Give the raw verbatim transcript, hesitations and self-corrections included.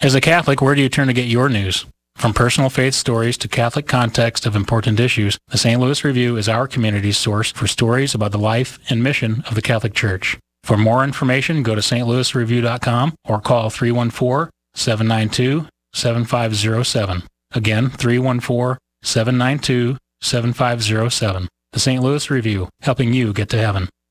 As a Catholic, where do you turn to get your news? From personal faith stories to Catholic context of important issues, the Saint Louis Review is our community's source for stories about the life and mission of the Catholic Church. For more information, go to s t louis review dot com or call three one four, seven nine two, seven five zero seven. Again, three one four, seven nine two, seven five zero seven. The Saint Louis Review, helping you get to heaven.